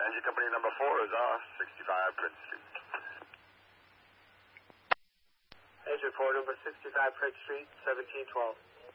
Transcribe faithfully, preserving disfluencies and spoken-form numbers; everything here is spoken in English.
Engine company number four is off, sixty-five Prince Street. Engine four, number sixty-five Prince Street, seventeen twelve.